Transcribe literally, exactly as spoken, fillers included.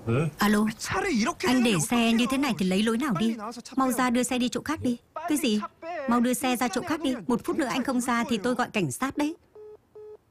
Alo, anh để xe như thế này thì lấy lối nào đi? Mau ra đưa xe đi chỗ khác đi. Cái gì? Mau đưa xe ra chỗ khác đi. Một phút nữa anh không ra thì tôi gọi cảnh sát đấy.